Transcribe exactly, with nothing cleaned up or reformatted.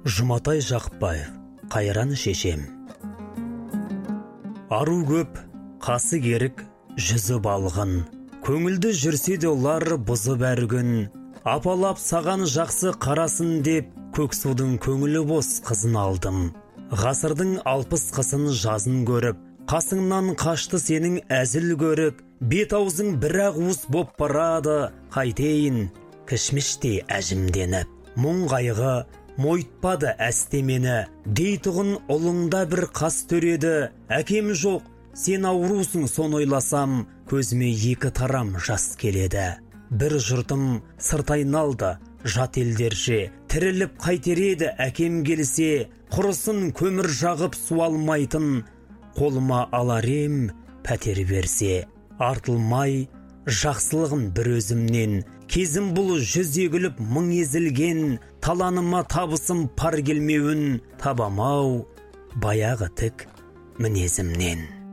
Жұматай Жақыпбаев, Қайран шешем. Ару көп, қасы керік, жүзі балғын. Көңілді жүрсе де олар бұзып әр күн. Апалап саған жақсы қарасын деп, Көксудың көңілі бос қызын алдым. Ғасырдың алпыс қысын жазын көріп, қасыңнан қашты сенің әзіл көрік. Бет аузың бір-ақ уыс боп барады, қайтейін кішміштей әжімденіп. Мұң қайғы мойытпады әстемені, дейтұғын ұлыңда бір қас төреді. Әкем жоқ, сен аурусың сон ойласам, көзіме екі тарам жас келеді. Бір жұртым сыртайналды, жат елдерше, тіріліп қайтереді әкем келсе. Құрысын көмір жағып су алмайтын, қолыма алар ем пәтер берсе. Артылмай жақсылығын бір өзімнен, кезім бұл жүз егіліп мың езілген. Таланыма табысым пар келмеуін, табамау баяғы тік мінезімнен.